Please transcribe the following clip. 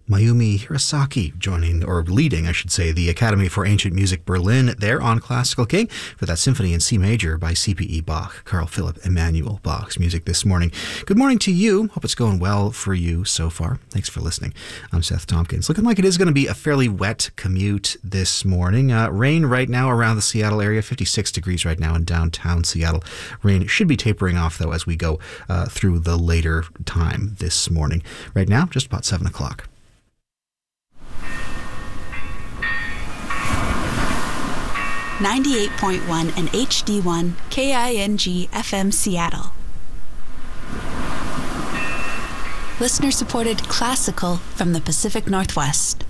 Mayumi Hirosaki joining, or leading, I should say, the Academy for Ancient Music Berlin there on Classical King for that Symphony in C Major by C.P.E. Bach, Carl Philipp Emanuel Bach's music this morning. Good morning to you. Hope it's going well for you so far. Thanks for listening. I'm Seth Tompkins. Looking like it is going to be a fairly wet commute this morning. Rain right now around the Seattle area, 56 degrees right now in downtown Seattle. Rain should be tapering off, though, as we go through the later time this morning. Right now, just about 7 o'clock. 98.1 and HD1 KING FM Seattle. Listener-supported classical from the Pacific Northwest.